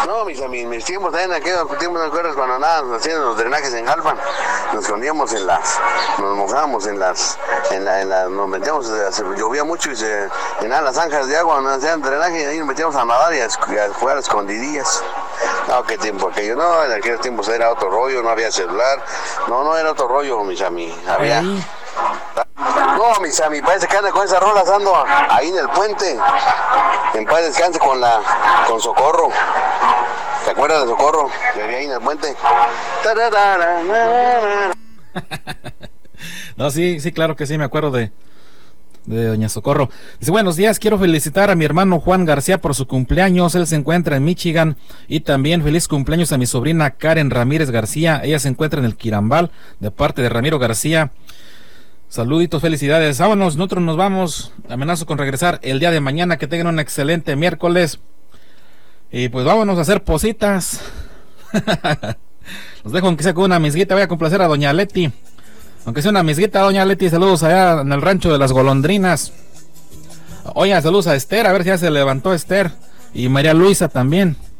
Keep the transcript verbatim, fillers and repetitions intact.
No, mis amigos, mis tiempos también, aquellos tiempos, ¿no acuerdas cuando andábamos haciendo los drenajes en Jalpan? Nos escondíamos en las, nos mojábamos en las, en la, en la, nos metíamos, se, llovía mucho y se llenaban las zanjas de agua, nos hacían drenaje y ahí nos metíamos a nadar y a, a jugar a escondidillas. No, qué tiempo aquello, no, en aquellos tiempos era otro rollo, no había celular, no, no era otro rollo, mis amigos, había... Ahí. No, mis amigos, parece que anda con esa rola ando ahí en el puente. En paz descanse con la, con Socorro. ¿Te acuerdas de Socorro? Que había ahí en el puente. No, sí, sí, claro que sí, me acuerdo de, de doña Socorro. Dice, buenos días, quiero felicitar a mi hermano Juan García por su cumpleaños, él se encuentra en Michigan, y también feliz cumpleaños a mi sobrina Karen Ramírez García, ella se encuentra en el Quirambal, de parte de Ramiro García. Saluditos, felicidades. Vámonos, nosotros nos vamos. Amenazo con regresar el día de mañana. Que tengan un excelente miércoles. Y pues vámonos a hacer positas. Los dejo aunque sea con una misguita. Voy a complacer a doña Leti. Aunque sea una misguita, doña Leti. Saludos allá en el rancho de las golondrinas. Oye, saludos a Esther. A ver si ya se levantó Esther. Y María Luisa también.